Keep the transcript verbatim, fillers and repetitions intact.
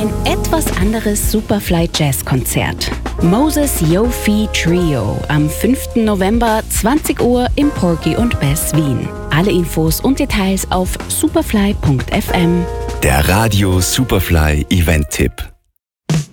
ein etwas anderes Superfly Jazz Konzert. Moses Yofi Trio am fünften November, zwanzig Uhr im Porgy und Bess Wien. Alle Infos und Details auf superfly punkt f m. Der Radio Superfly Event-Tipp.